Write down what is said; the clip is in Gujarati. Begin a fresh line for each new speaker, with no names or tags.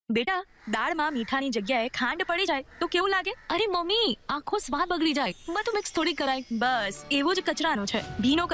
બેટા, દાળમાં મીઠાની જગ્યાએ ખાંડ પડી જાય તો કેવું લાગે?
અરે મમ્મી, આખો સ્વાદ બગડી જાય. બધું મિક્સ થોડી કરાય.
બસ એવું જ કચરાનું છે. ભીનો